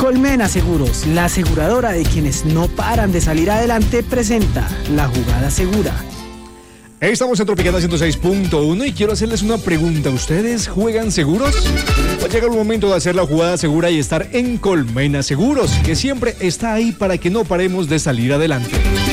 Colmena Seguros, la aseguradora de quienes no paran de salir adelante, presenta La Jugada Segura. Estamos en Tropicana 106.1 y quiero hacerles una pregunta. ¿Ustedes juegan seguros? Va a llegar el momento de hacer la jugada segura y estar en Colmena Seguros, que siempre está ahí para que no paremos de salir adelante.